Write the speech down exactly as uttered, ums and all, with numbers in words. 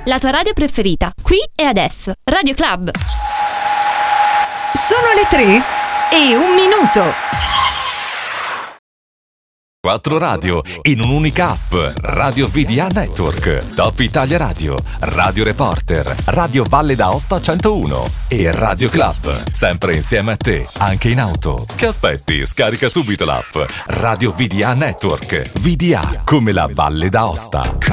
la tua radio preferita, qui e adesso. Radio Club. Sono le tre e un minuto. Quattro radio in un'unica app. Radio V D A Network, Top Italia Radio, Radio Reporter, Radio Valle d'Aosta centouno e Radio Club. Sempre insieme a te, anche in auto. Che aspetti? Scarica subito l'app. Radio V D A Network. V D A come la Valle d'Aosta.